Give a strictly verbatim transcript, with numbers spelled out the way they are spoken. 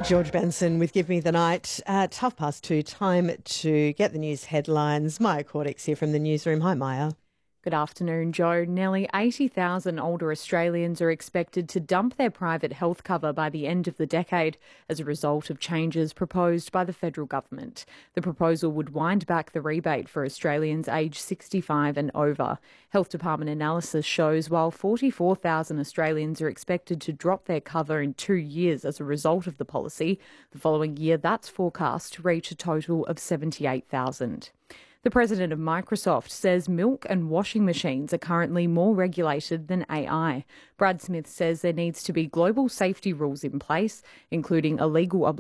George Benson with Give Me the Night at half past two. Time to get the news headlines. Maya Cordex here from the newsroom. Hi, Maya. Good afternoon, Joe. Nearly eighty thousand older Australians are expected to dump their private health cover by the end of the decade as a result of changes proposed by the federal government. The proposal would wind back the rebate for Australians aged sixty-five and over. Health Department analysis shows while forty-four thousand Australians are expected to drop their cover in two years as a result of the policy, the following year that's forecast to reach a total of seventy-eight thousand. The president of Microsoft says milk and washing machines are currently more regulated than A I. Brad Smith says there needs to be global safety rules in place, including a legal obligation